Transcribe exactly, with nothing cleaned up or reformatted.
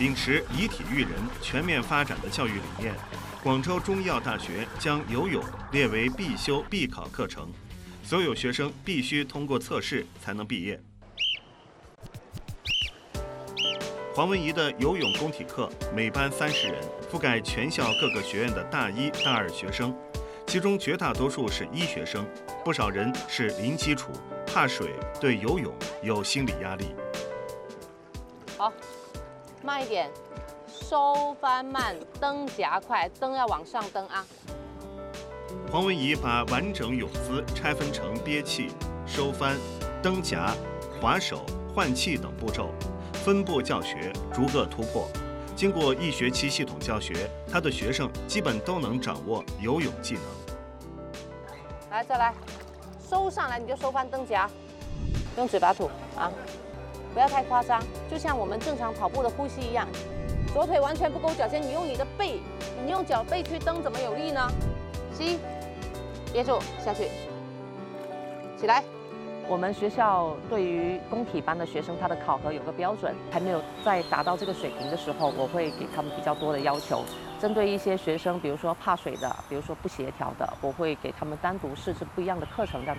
秉持以体育人、全面发展的教育理念，广州中医药大学将游泳列为必修必考课程，所有学生必须通过测试才能毕业。黄文怡的游泳公体课每班三十人，覆盖全校各个学院的大一、大二学生，其中绝大多数是医学生，不少人是零基础，怕水，对游泳有心理压力。 好，慢一点，收翻慢，蹬夹快，蹬要往上蹬啊。 黄文怡把完整泳姿拆分成憋气、收翻、蹬夹、划手、换气等步骤，分步教学，逐个突破。经过一学期系统教学，他的学生基本都能掌握游泳技能。 来，再来，收上来你就收翻蹬夹，用嘴巴吐啊，不要太夸张，就像我们正常跑步的呼吸一样。左腿完全不勾脚尖，你用你的背，你用脚背去蹬，怎么有力呢？吸，憋住，下去，起来。我们学校对于公体班的学生，他的考核有个标准，还没有在达到这个水平的时候，我会给他们比较多的要求。针对一些学生，比如说怕水的，比如说不协调的，我会给他们单独设置不一样的课程，让